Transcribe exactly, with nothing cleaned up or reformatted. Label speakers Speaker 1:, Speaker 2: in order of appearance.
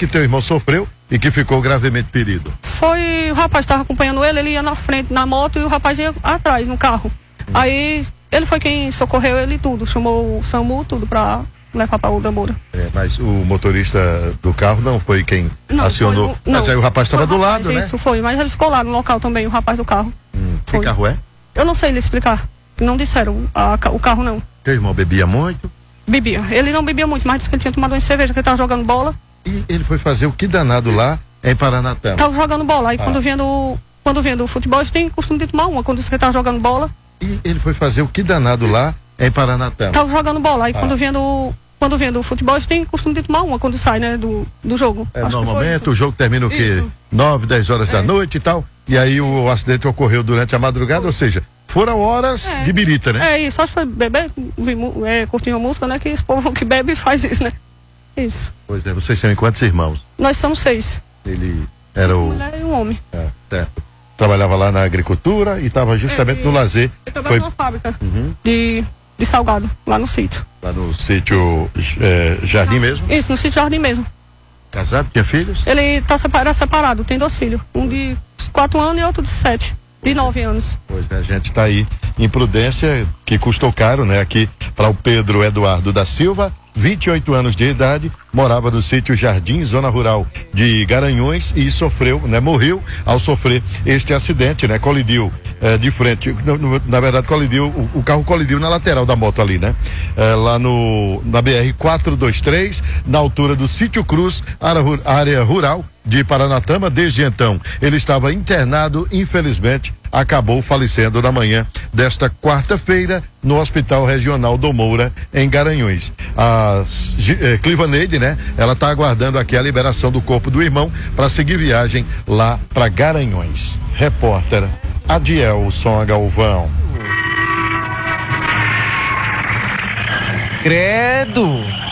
Speaker 1: que teu irmão sofreu e que ficou gravemente ferido?
Speaker 2: Foi, o rapaz estava acompanhando ele, ele ia na frente na moto e o rapaz ia atrás no carro. Hum. Aí ele foi quem socorreu ele tudo, chamou o SAMU tudo pra levar para o Damora.
Speaker 1: É, mas o motorista do carro não foi quem
Speaker 2: não,
Speaker 1: acionou?
Speaker 2: Foi,
Speaker 1: mas aí o rapaz estava do
Speaker 2: rapaz,
Speaker 1: lado, né?
Speaker 2: Isso foi, mas ele ficou lá no local também, o rapaz do carro.
Speaker 1: Hum, que carro é?
Speaker 2: Eu não sei lhe explicar, não disseram a, o carro não.
Speaker 1: Teu irmão bebia muito?
Speaker 2: Bebia, ele não bebia muito, mas disse que ele tinha tomado uma cerveja, que ele estava jogando bola.
Speaker 1: E ele foi fazer o que danado lá em Paranatama?
Speaker 2: Tava jogando bola, aí ah. quando vinha do, quando vinha do futebol, eles têm costume de tomar uma, quando disse que ele estava jogando bola.
Speaker 1: E ele foi fazer o que danado lá em Paranatama?
Speaker 2: Tava jogando bola, aí ah. quando vinha do... Quando vem do futebol, eles têm costume de tomar uma quando sai, né, do, do jogo.
Speaker 1: É, normalmente o jogo termina o quê? Isso. nove, dez horas é. da noite e tal. E aí o, o acidente ocorreu durante a madrugada, ou seja, foram horas é. de birita, né?
Speaker 2: É isso, acho que foi beber, é, curtir uma música, né, que esse povo que bebe faz isso, né? Isso.
Speaker 1: Pois é, vocês são em quantos irmãos?
Speaker 2: Nós somos seis.
Speaker 1: Ele era o...
Speaker 2: Uma mulher e um homem.
Speaker 1: É, certo. Trabalhava lá na agricultura e estava justamente é, no lazer.
Speaker 2: Ele trabalhava foi... numa fábrica uhum. de... de salgado, lá no sítio.
Speaker 1: Lá no sítio é, Jardim mesmo?
Speaker 2: Isso, no sítio Jardim mesmo.
Speaker 1: Casado? Tinha filhos?
Speaker 2: Ele tá separado, separado, tem dois filhos. Um de quatro anos e outro de sete. De nove anos.
Speaker 1: Pois é, a gente está aí. Imprudência que custou caro, né? Aqui para o Pedro Eduardo da Silva, vinte e oito anos de idade, morava no sítio Jardim, zona rural de Garanhuns, e sofreu, né? Morreu ao sofrer este acidente, né? Colidiu eh, de frente, no, no, na verdade colidiu, o, o carro colidiu na lateral da moto ali, né? Eh, lá no, na B R quatrocentos e vinte e três, na altura do Sítio Cruz, área, área rural de Paranatama. Desde então, ele estava internado, infelizmente, acabou falecendo na manhã desta quarta-feira no Hospital Regional do Moura, em Garanhuns. A eh, Clivaneide, né? Ela está aguardando aqui a liberação do corpo do irmão para seguir viagem lá para Garanhuns. Repórter Adielson Galvão.
Speaker 3: Credo!